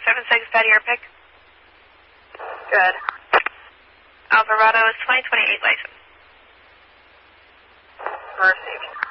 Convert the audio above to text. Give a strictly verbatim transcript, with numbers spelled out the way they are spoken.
seven six, Patty Airpick. Good. Alvarado is twenty twenty-eight license. Received.